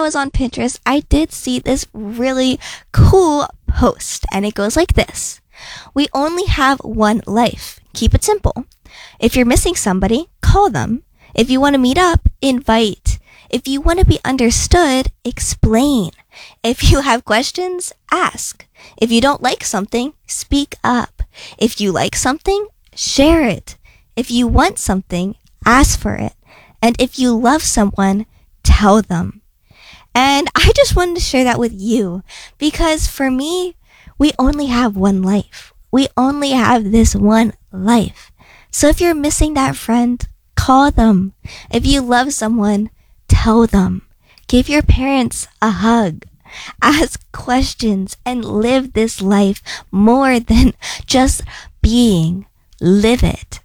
was on Pinterest, I did see this really cool post, and it goes like this. We only have one life. Keep it simple. If you're missing somebody, call them. If you want to meet up, invite. If you want to be understood, explain. If you have questions, ask. If you don't like something, speak up. If you like something, share it. If you want something, ask for it. And if you love someone, tell them. And I just wanted to share that with you because for me, we only have one life. We only have this one life. So if you're missing that friend, call them. If you love someone, tell them. Give your parents a hug. Ask questions and live this life more than just being. Live it.